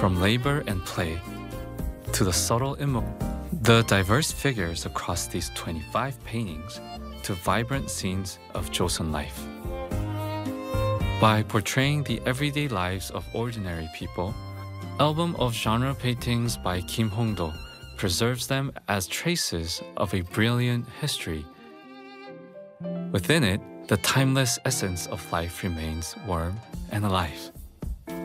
From labor and play to the subtle the diverse figures across these 25 paintings to vibrant scenes of Joseon life. By portraying the everyday lives of ordinary people, Album of Genre Paintings by Kim Hong-do preserves them as traces of a brilliant history. Within it, the timeless essence of life remains warm and alive.